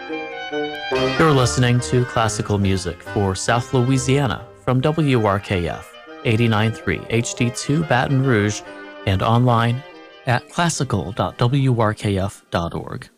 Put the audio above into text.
You're listening to classical music for South Louisiana from WRKF 89.3 HD2 Baton Rouge and online at classical.wrkf.org.